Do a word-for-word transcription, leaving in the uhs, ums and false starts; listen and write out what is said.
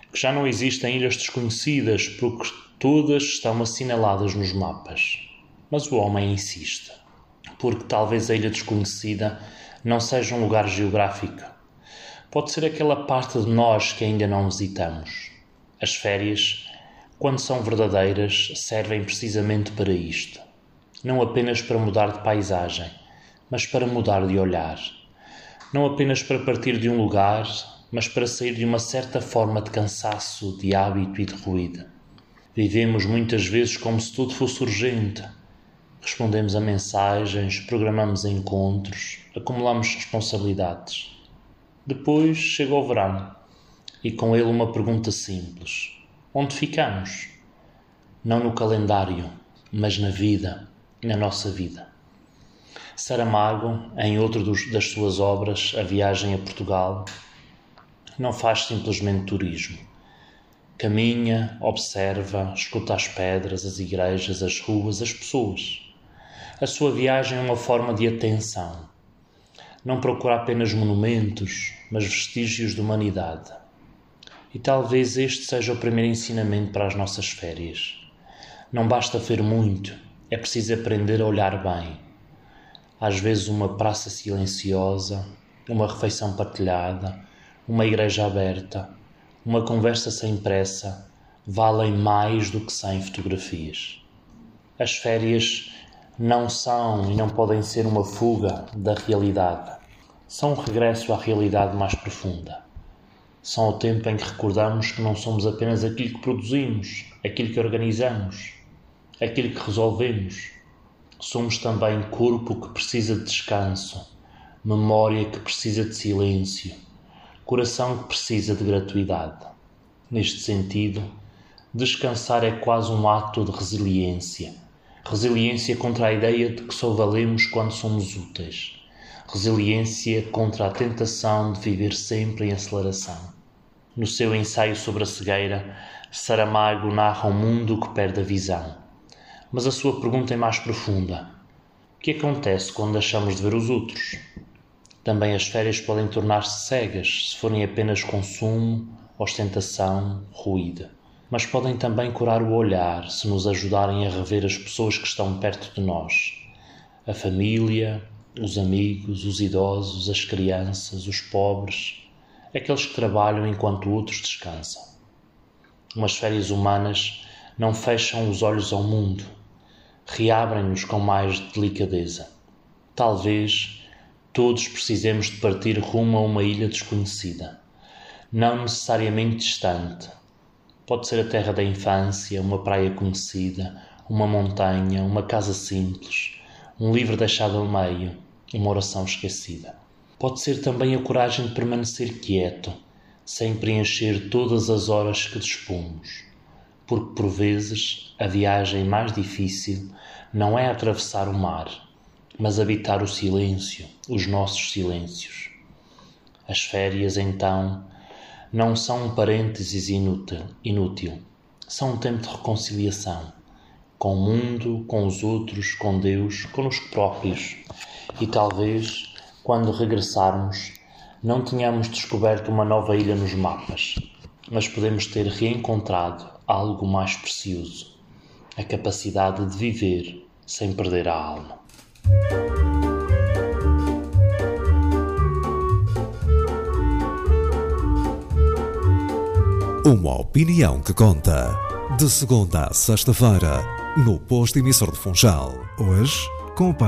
que já não existem ilhas desconhecidas porque todas estão assinaladas nos mapas. Mas o homem insiste, porque talvez a ilha desconhecida não seja um lugar geográfico. Pode ser aquela parte de nós que ainda não visitamos. As férias, quando são verdadeiras, servem precisamente para isto. Não apenas para mudar de paisagem, mas para mudar de olhar. Não apenas para partir de um lugar, mas para sair de uma certa forma de cansaço, de hábito e de ruído. Vivemos muitas vezes como se tudo fosse urgente. Respondemos a mensagens, programamos encontros, acumulamos responsabilidades. Depois chega o verão e com ele uma pergunta simples. Onde ficamos? Não no calendário, mas na vida, na nossa vida. Saramago, em outro dos, das suas obras, A Viagem a Portugal, não faz simplesmente turismo. Caminha, observa, escuta as pedras, as igrejas, as ruas, as pessoas. A sua viagem é uma forma de atenção. Não procura apenas monumentos, mas vestígios de humanidade. E talvez este seja o primeiro ensinamento para as nossas férias. Não basta ver muito, é preciso aprender a olhar bem. Às vezes uma praça silenciosa, uma refeição partilhada, uma igreja aberta, uma conversa sem pressa, valem mais do que cem fotografias. As férias não são e não podem ser uma fuga da realidade. São um regresso à realidade mais profunda. São o tempo em que recordamos que não somos apenas aquilo que produzimos, aquilo que organizamos, aquilo que resolvemos. Somos também corpo que precisa de descanso, memória que precisa de silêncio, coração que precisa de gratuidade. Neste sentido, descansar é quase um ato de resiliência. Resiliência contra a ideia de que só valemos quando somos úteis. Resiliência contra a tentação de viver sempre em aceleração. No seu ensaio sobre a cegueira, Saramago narra um mundo que perde a visão. Mas a sua pergunta é mais profunda. O que acontece quando deixamos de ver os outros? Também as férias podem tornar-se cegas se forem apenas consumo, ostentação, ruído. Mas podem também curar o olhar se nos ajudarem a rever as pessoas que estão perto de nós. A família, os amigos, os idosos, as crianças, os pobres, aqueles que trabalham enquanto outros descansam. Umas férias humanas não fecham os olhos ao mundo, reabrem-nos com mais delicadeza. Talvez todos precisemos de partir rumo a uma ilha desconhecida, não necessariamente distante. Pode ser a terra da infância, uma praia conhecida, uma montanha, uma casa simples, um livro deixado ao meio, uma oração esquecida. Pode ser também a coragem de permanecer quieto, sem preencher todas as horas que dispomos, porque por vezes a viagem mais difícil não é atravessar o mar, mas habitar o silêncio, os nossos silêncios. As férias, então, não são um parênteses inútil, inútil, são um tempo de reconciliação, com o mundo, com os outros, com Deus, connosco próprios. E talvez, quando regressarmos, não tenhamos descoberto uma nova ilha nos mapas, mas podemos ter reencontrado algo mais precioso, a capacidade de viver sem perder a alma. Uma opinião que conta. De segunda a sexta-feira, no posto emissor de Funchal. Hoje, com o